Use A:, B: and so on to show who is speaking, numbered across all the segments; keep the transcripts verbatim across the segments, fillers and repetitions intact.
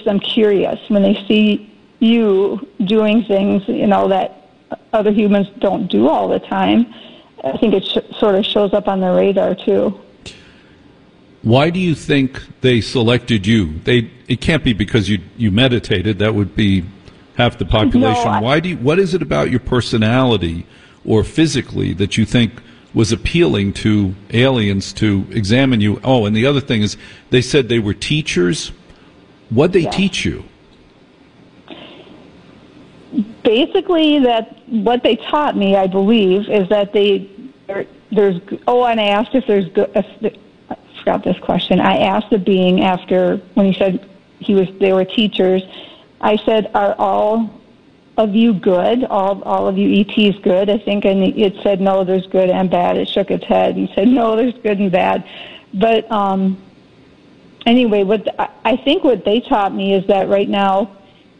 A: them curious when they see you doing things, you know, that other humans don't do all the time. I think it sh- sort of shows up on their radar, too.
B: Why do you think they selected you? They It can't be because you, you meditated. That would be half the population.
A: No, I,
B: Why do you, what is it about your personality or physically that you think was appealing to aliens to examine you? Oh, and the other thing is they said they were teachers. What'd they
A: yeah.
B: teach you?
A: Basically, that what they taught me, I believe, is that they there's. Oh, and I asked if there's good. If, I forgot this question. I asked the being after when he said he was. They were teachers. I said, "Are all of you good? All all of you E Ts good?" I think, and it said, "No, there's good and bad." It shook its head and said, "No, there's good and bad." But um, anyway, what I think what they taught me is that right now.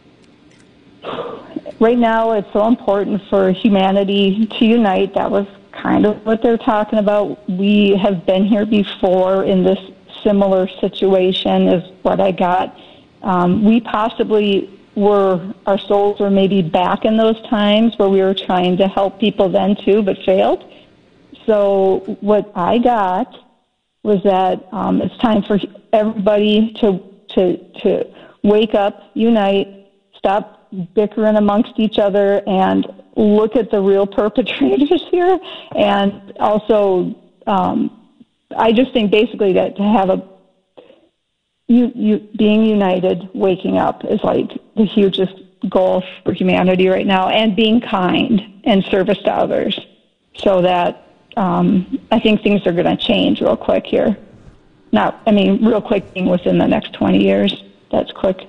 A: Right now, it's so important for humanity to unite. That was kind of what they're talking about. We have been here before in this similar situation is what I got. Um, we possibly were, our souls were maybe back in those times where we were trying to help people then too, but failed. So what I got was that um, it's time for everybody to, to, to wake up, unite, stop bickering amongst each other and look at the real perpetrators here. And also, um, I just think basically that to have a, you, you being united, waking up is like the hugest goal for humanity right now, and being kind and service to others so that um, I think things are going to change real quick here. Not, I mean, real quick being within the next twenty years. That's quick.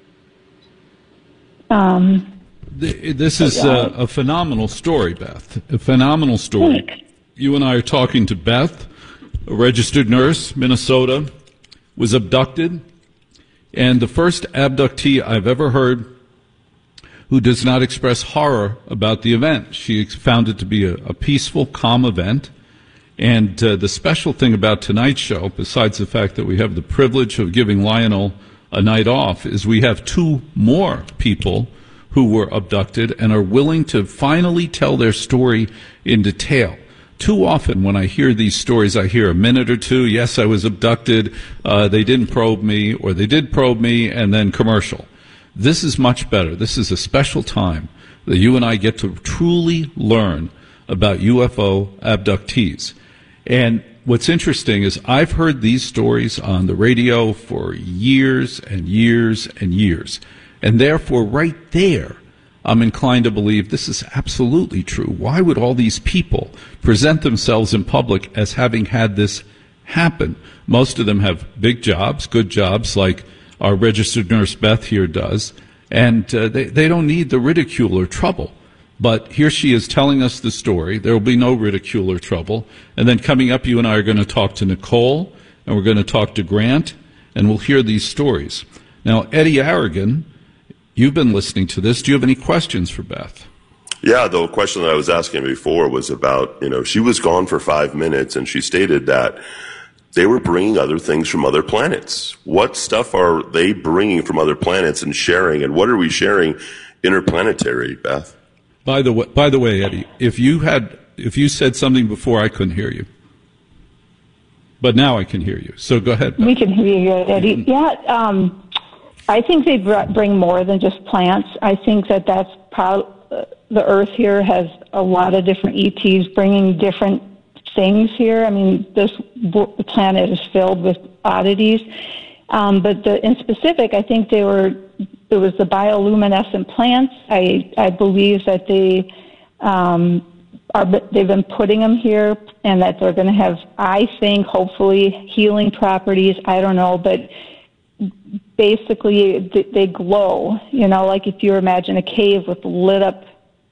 A: Um,
B: this is a, a phenomenal story, Beth. A phenomenal story.
A: Thanks.
B: You and I are talking to Beth, a registered nurse, Minnesota, was abducted, and the first abductee I've ever heard who does not express horror about the event. She found it to be a, a peaceful, calm event. And uh, the special thing about tonight's show, besides the fact that we have the privilege of giving Lionel a night off, is we have two more people who were abducted and are willing to finally tell their story in detail. Too often when I hear these stories, I hear a minute or two, yes, I was abducted, uh, they didn't probe me, or they did probe me, and then commercial. This is much better. This is a special time that you and I get to truly learn about U F O abductees. And what's interesting is I've heard these stories on the radio for years and years and years. And therefore, right there, I'm inclined to believe this is absolutely true. Why would all these people present themselves in public as having had this happen? Most of them have big jobs, good jobs, like our registered nurse Beth here does, and uh, they, they don't need the ridicule or trouble. But here she is telling us the story. There will be no ridicule or trouble. And then coming up, you and I are going to talk to Nicole, and we're going to talk to Grant, and we'll hear these stories. Now, Eddie Aragon, you've been listening to this. Do you have any questions for Beth?
C: Yeah, the question that I was asking before was about, you know, she was gone for five minutes, and she stated that they were bringing other things from other planets. What stuff are they bringing from other planets and sharing, and what are we sharing interplanetary, Beth?
B: By the way, by the way, Eddie, if you had, if you said something before, I couldn't hear you, but now I can hear you. So go ahead, Beth.
A: We can hear you, Eddie. Yeah, um, I think they bring more than just plants. I think that that's pro- the Earth here has a lot of different E Ts bringing different things here. I mean, this planet is filled with oddities. Um, but the, in specific, I think they were. It was the bioluminescent plants. I I believe that they um, are. They've been putting them here, and that they're going to have, I think, hopefully, healing properties. I don't know, but basically, they glow. You know, like if you imagine a cave with lit up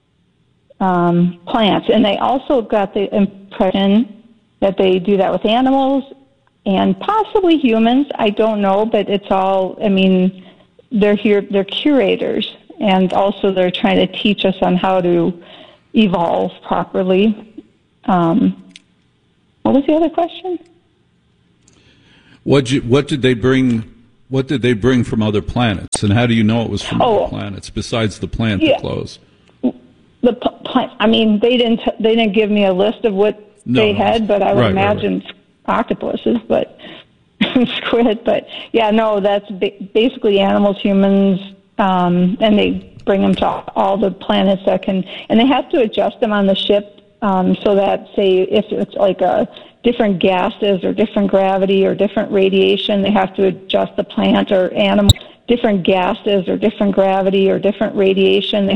A: um, plants, and they also got the impression that they do that with animals and possibly humans. I don't know, but it's all. I mean. They're here, they're curators, and also they're trying to teach us on how to evolve properly. Um, what was the other question?
B: What you, what did they bring what did they bring from other planets, and how do you know it was from
A: Oh.
B: other planets besides the plant
A: Yeah.
B: that closed?
A: The p- plant. I mean, they didn't. They didn't give me a list of what
B: No,
A: they
B: no.
A: had, but I would
B: Right, right,
A: imagine octopuses, but squid. But yeah, no, that's ba- basically animals, humans, um, and they bring them to all the planets that can, and they have to adjust them on the ship um, so that, say, if it's like a different gases or different gravity or different radiation, they have to adjust the plant or animal different gases or different gravity or different radiation. They